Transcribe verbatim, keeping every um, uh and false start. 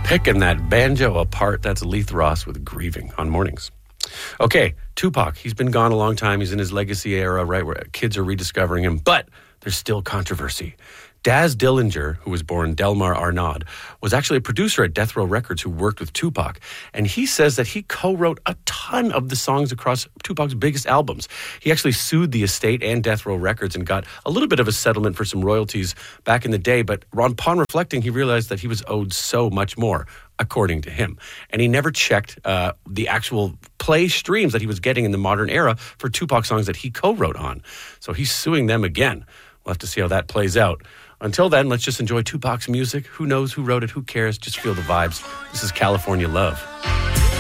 Picking that banjo apart. That's Leith Ross with Grieving on Mornings. Okay, Tupac, he's been gone a long time. He's in his legacy era, right, where kids are rediscovering him, but there's still controversy. Daz Dillinger, who was born Delmar Arnaud, was actually a producer at Death Row Records who worked with Tupac. And he says that he co-wrote a ton of the songs across Tupac's biggest albums. He actually sued the estate and Death Row Records and got a little bit of a settlement for some royalties back in the day. But upon reflecting, he realized that he was owed so much more, according to him. And he never checked uh, the actual play streams that he was getting in the modern era for Tupac songs that he co-wrote on. So he's suing them again. We'll have to see how that plays out. Until then, let's just enjoy Tupac's music. Who knows who wrote it? Who cares? Just feel the vibes. This is California Love.